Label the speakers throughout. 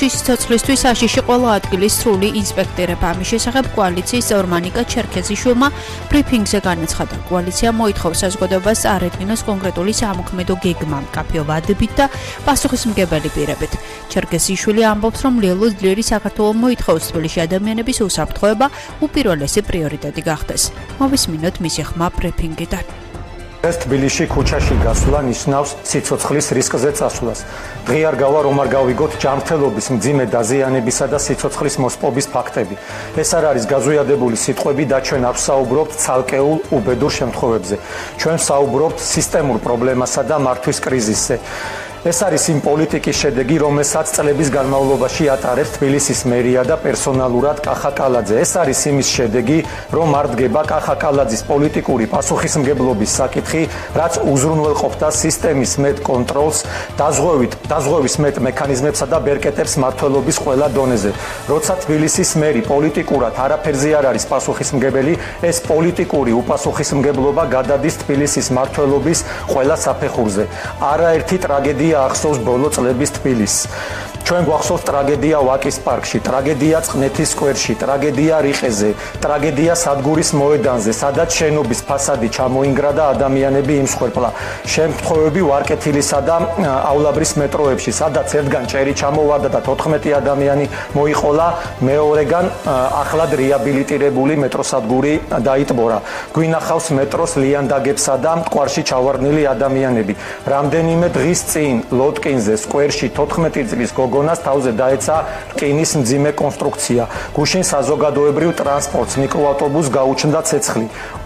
Speaker 1: სიცოცხლისთვის აშიში ყველა ადგილის სრული ინსპექტირება. ამის შესახებ კოალიციის წევრ მანიკა ჩერქეზიშვილმა ბრიფინგზე განაცხადა. კოალიცია მოითხოვს საზოგადოებას წარედგინოს კონკრეტული სამოქმედო გეგმა, მკაფიო ვადებით და პასუხისმგებელი პირებით. ჩერქეზიშვილი ამბობს, რომ ლელო ძლიერი საქართველო მოითხოვს თბილისში ადამიანების უსაფრთხოება უპირველესი პრიორიტეტი გახდეს. მოვისმინოთ მისი ხმა ბრიფინგიდან.
Speaker 2: ეს თბილისში ქუჩაში გასვლა ნიშნავს სიცოცხლის რისკზე წასვლას. დღე არ გავა რომ არ გავიგოთ ჯანმრთელობის მძიმე დაზიანებისა და სიცოცხლის მოსპობის ფაქტები. ეს არ არის გაზუიადებული სიტყვები და ჩვენ არ ვსაუბრობთ ცალკეულ უბედურ შემთხვევებზე. ჩვენ ვსაუბრობთ სისტემურ პრობლემასა და მართვის კრიზისზე. ეს არის იმ პოლიტიკის შედეგი, რომელსაც წლების განმავლობაში ატარებს თბილისის მერია და პერსონალურად კახა კალაძე. ეს არის იმის შედეგი, რომ არ დგება კახა კალაძის პოლიტიკური პასუხისმგებლობის საკითხი, რაც უზრუნველყოფდა სისტემის მეტ კონტროლს, დაზღვევის მეტ მექანიზმებსა და ბერკეტებს მმართველობის ყველა დონეზე. როცა თბილისის მერი პოლიტიკურად არაფერზე არ არის პასუხისმგებელი, ეს პოლიტიკური უპასუხისმგებლობა გადადის თბილისის მმართველობის ყველა საფეხურზე. არაერთი ტრაგედია ახსოვს ბოლო წლების თბილისს. ჩვენ გვახსოვს ტრაგედია ვაკის პარკში, ტრაგედია წყნეთის სკვერში, ტრაგედია რიყეზე, ტრაგედია სადგურის მოედანზე, სადაც შენობის ფასადი ჩამოინგრა და ადამიანები იმსხვერპლა. შემთხვევები ვარკეთილისა და ავლაბრის მეტროებში, სადაც ერთგან ჭერი ჩამოვარდა და 14 ადამიანი მოიყოლა, მეორეგან ახლად რეაბილიტირებული მეტროსადგური დაიტბორა. გვინახავს მეტროს ლიანდაგებსა და მტკვარში ჩავარდნილი ადამიანები. რამდენიმე დღის წინ ლოტკინზე სკვერში 14 წლის გოგონას თავზე დაეცა რკინის მძიმე კონსტრუქცია. გუშინ საზოგადოებრივ ტრანსპორტს მიკროავტობუსს გაუჩნდა ცეცხლი.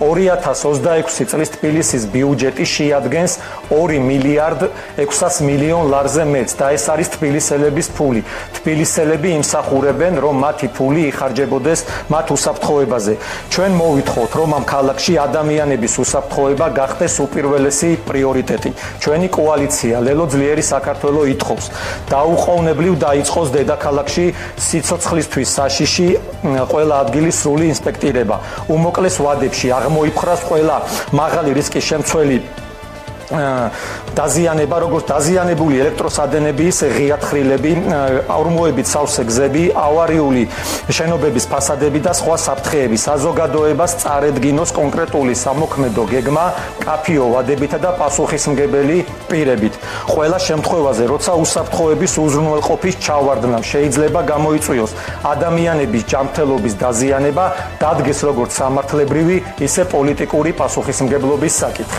Speaker 2: 2026 წლის თბილისის ბიუჯეტი შეადგენს 2 მილიარდ 600 მილიონ ლარზე მეტს და ეს არის თბილისელების ფული. თბილისელები იმსახურებენ, რომ მათი ფული იხარჯებოდეს მათ უსაფრთხოებაზე. ჩვენ მოვითხოვთ, რომ ამ ქალაქში ადამიანების უსაფრთხოება გახდეს უპირველესი პრიორიტეტი. ჩვენი კოალიცია ლელო ძლიერი საქართველო ითხოვს. დაუყოვნებლივ დაიწყოს დედაქალაქში სიცოცხლისთვის საშიში ყველა ადგილის სრული ინსპექტირება. უმოკლეს ვადებში აღმოიფხრას ყველა მაღალი რისკის შემცველი დაზიანება, როგორც დაზიანებული ელექტროსადენები, ისე ღია თხრილები, ორმოებით სავსე გზები, ავარიული შენობების ფასადები და სხვა საფრთხეები. საზოგადოებას წარედგინოს კონკრეტული სამოქმედო გეგმა, კაფიო ვადებითა და პასუხისმგებელი პირებით. ყველა შემთხვევაზე, როცა უსაფრთხოების უზრუნველყოფის ჩავარდნა შეიძლება გამოიწვიოს ადამიანების ჯანმრთელობის დაზიანება, დადგეს როგორც სამართლებრივი, ისე პოლიტიკური პასუხისმგებლობის საკითხი.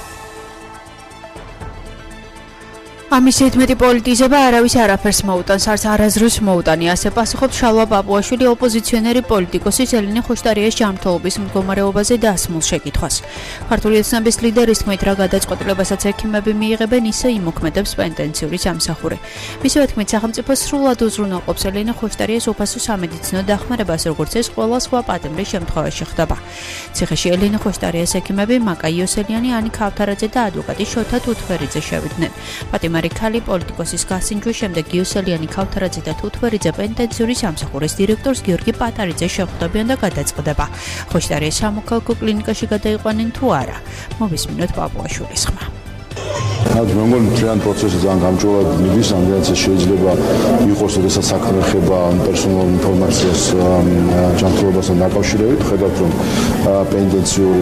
Speaker 1: ამისით მეტი პოლიტიზება არავის არაფერს მოუტანს, არც არაზრუს მოუტანი, ასე პასუხობს შალვა პაპუაშვილი ოპოზიციონერი პოლიტიკოსის ელენე ხოშტარიას ჯანმრთელობის მდგომარეობაზე დასმულ შეკითხვას. ქართული ოცნების ლიდერის თქმით, რა გადაწყვეტილებასაც ექიმები მიიღებენ, ისე იმოქმედებს პენტენციური სამსახური. მისივე თქმით, სახელმწიფო სრულად უზრუნველყოფს ელენე ხოშტარიას უფასო სამედიცინო დახმარებას, როგორც ეს ყველა სხვა პატიმრის შემთხვევაში ხდება. ციხეში ელენე ხოშტარიას ექიმები მაკა იოსელიანი, ანი ქავთარაძე და ადვოკატი შოთა თუთვერიძე შევიდნენ. მარი პოლიტიკოსის გასინჯვის შემდეგ გიოსელიანი, ქავთარაძე და თუთვერიძე პენტენციური სამსახურის დირექტორს გიორგი პატარიძე შეხვდებიან და გადაწყდება. ხოშტარიას სამოქალაქო კლინიკაში გადაიყვანენ თუ არა. მოვისმინოთ პაპუაშვილის ხმა.
Speaker 3: მე მგონი მთლიან პროცესში ძალიან გამჭვირვალედ მიდის, ამდენად შეიძლება იყოს, როდესაც საქმე ეხება პერსონალურ ინფორმაციას ჯანმრთელობასთან დაკავშირებით, ხედავთ რომ პენტენციური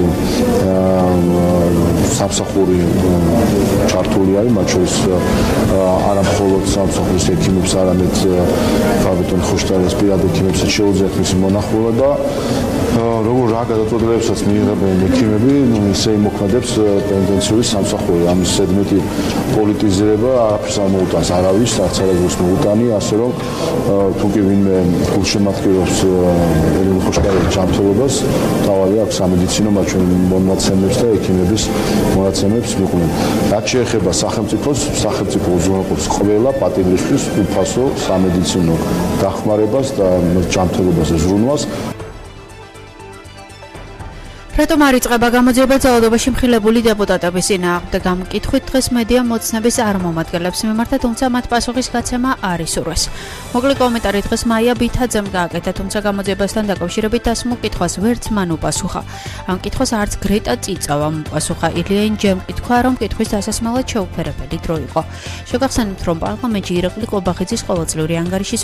Speaker 3: სამსახური ჩართული არის, მათ შორის არა მხოლოდ სამსახურის ექიმებს, არამედ ბატონ ხოშტარიას პირად ექიმებსაც შეუძლიათ მისი მონახულება და როგორ რა გადაწყვეტილებებსაც მიიღებენ ექიმები, ისე იმოქმედებს პენტენციური სამსახური. ამის ზედმეტი პოლიტიზება არაფერს არ მოუტანს არავის, არც არასდროს მოუტანი, ასე რომ თუ კი ვინმე გულშემატკივრობს ელენე ხოშტარიას ჯანმრთელობას, თავი აქვს სამედიცინო მონაცემებს და ექიმების მონაცემებს მიყვნენ. რაც შეეხება სახელმწიფოს, სახელმწიფო უზრუნველყოფს ყველა პატიმრისთვის უფასო სამედიცინო დახმარებას და ჯანმრთელობაზე ზრუნვას.
Speaker 1: რატომ არ იწყება გამოძიება ძალადობაში მხილებული დეპუტატების წინააღმდეგ? ამ კითხვით დღეს მედია მოცნების წარმომადგენლებს მიმართა, თუმცა მათ პასუხის გაცემა არ ისურვეს. მოკლე კომენტარი დღეს მაია ბითაძემ გააკეთა, თუმცა გამოძიებასთან დაკავშირებით დასმულ კითხვას ვერც მან უპასუხა. ამ კითხვას არც გრეტა წიწავამ უპასუხა. ილია ინჯემ კითხვა, რომ კითხვის დასასმელად შეუფერებელი დრო იყო. შეგახსენებთ, რომ პარლამენტში ირაკლი ყობახიძის ყოველწლიური ანგარიშის